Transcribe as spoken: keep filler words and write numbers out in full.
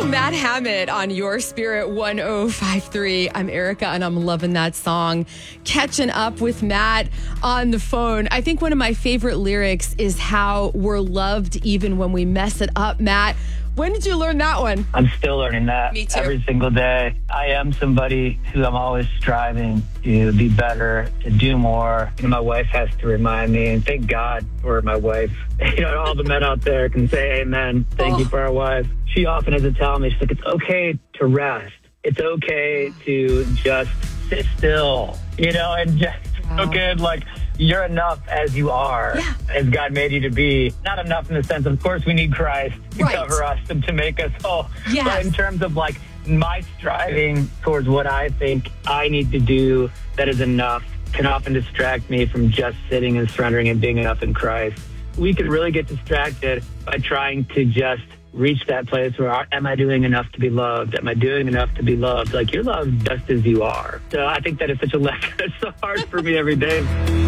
Matt Hammett on Your Spirit one oh five point three. I'm Erica, and I'm loving that song. Catching up with Matt on the phone. I think one of my favorite lyrics is how we're loved even when we mess it up, Matt. When did you learn that one? I'm still learning that. Me too. Every single day. I am somebody who I'm always striving to be better, to do more. You know, my wife has to remind me, and thank God for my wife. You know, all the men out there can say amen. Thank oh. you for our wife. She often has to tell me, she's like, it's okay to rest. It's okay to just sit still, you know, and just wow. feel good. Like, you're enough as you are, yeah. as God made you to be. Not enough in the sense, of course, we need Christ to right. cover us and to make us whole. Yes. But in terms of like my striving towards what I think I need to do that is enough can often distract me from just sitting and surrendering and being enough in Christ. We could really get distracted by trying to just reach that place where, am I doing enough to be loved? Am I doing enough to be loved? Like, you're loved just as you are. So I think that is such a lesson. It's so hard for me every day.